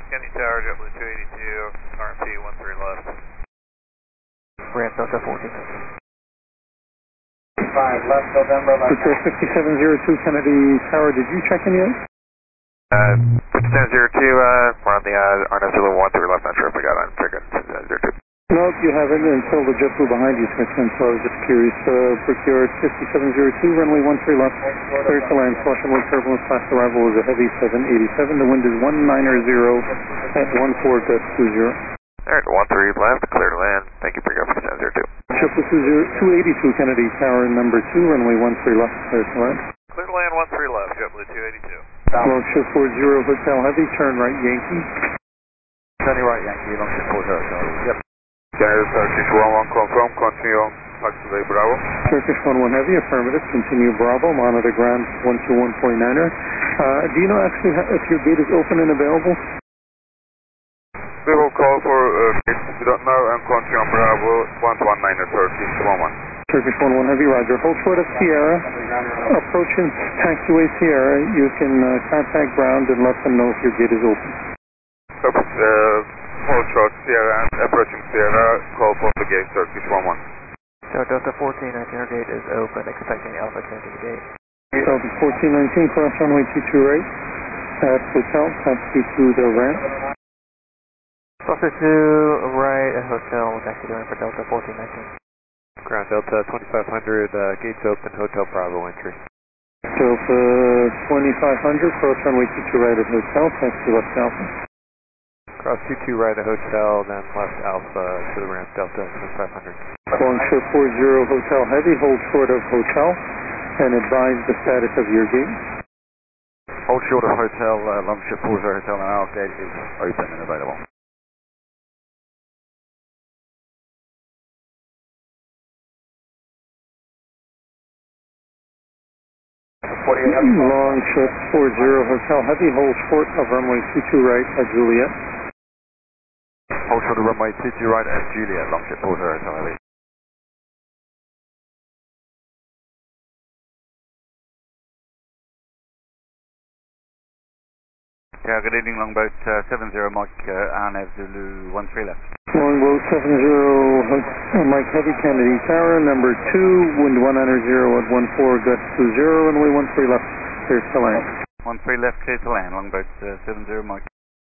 Kennedy Tower, JetBlue 282, RMP 13 left. Ramp Delta 14. 5 left, November left. Victor 5702 Kennedy Tower, did you check in yet? 5702, we're on the RNS 13 left, not sure if we got on ticket 02. No, you haven't until the JetBlue behind you switched in, so I was just curious. Brickyard 5702, runway 13 left, clear to land, caution wind turbulence, fast arrival is a heavy 787, the wind is 190 at 14 gust 20. Alright, 13 left, clear to land, thank you, Brickyard 5702. JetBlue 282 Kennedy Tower, number 2, runway 13 left, clear to land. Clear to land, 13 left, JetBlue 282. Longship 40 Hotel Heavy, turn right Yankee. Turning right Yankee, Longship 40 Hotel. Yep. Canada Turkish 11 confirm, continue on taxiway Bravo. Turkish 11 Heavy, affirmative, continue Bravo, monitor ground 121.9er. Do you know actually if your gate is open and available? We will call for gate, we don't know, and continue on Bravo 119er Turkish 11. Turkish 11 Heavy, roger. Hold short of Sierra, approaching taxiway Sierra, you can contact ground and let them know if your gate is open. Hold short Sierra and approaching Sierra, call for the gate, Turkish 11. So Delta 14, our gate is open, expecting Alpha to enter the gate. Delta 1419, cross runway 22 right, at hotel, taxi to the ramp. Cluster 2 right at hotel, we'll taxi down for Delta 1419. Ground Delta 2500, gates open, Hotel Bravo entry. Delta 2500, cross runway 22 right at hotel, taxi left Alpha. Cross 22 right at hotel, then left Alpha to the ramp Delta 2500. Longship 40 Hotel Heavy, hold short of hotel, and advise the status of your gate. Hold short of hotel, Longship 40 Hotel, and our gate is open and available. Longship 40 Hotel Heavy, hold short of runway 22 right at Juliet. Hold short of runway 22 right at Juliet, Longship 40 Hotel Heavy. Yeah, good evening, Longboat 70 Mike, RNAV Zulu 13 left. Longboat 70 Mike Heavy, Kennedy Tower, number 2, wind 190 at 14 gust 20, runway 13 left, clear to land. 13 left, clear to land, Longboat 70 Mike.